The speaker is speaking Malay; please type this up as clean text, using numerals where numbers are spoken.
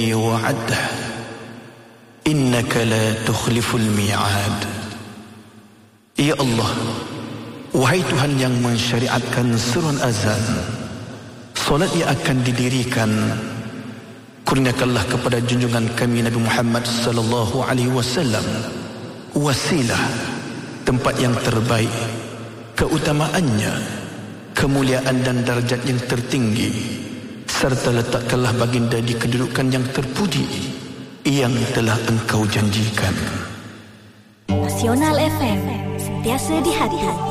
وعده إنك لا تخلف الميعاد. Ya Allah, wahai Tuhan yang mensyariatkan seruan azan, solat yang akan didirikan, kurniakanlah kepada junjungan kami Nabi Muhammad sallallahu alaihi wasallam wasilah, tempat yang terbaik, keutamaannya, kemuliaan dan darjat yang tertinggi, serta letakkanlah baginda di kedudukan yang terpuji yang telah Engkau janjikan. Nasional FM, sentiasa di hati.